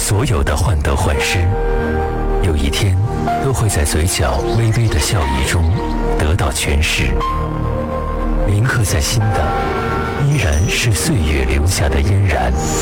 所有的患得患失，有一天都会在嘴角微微的笑意中得到诠释。铭刻在心的，依然是岁月留下的嫣然。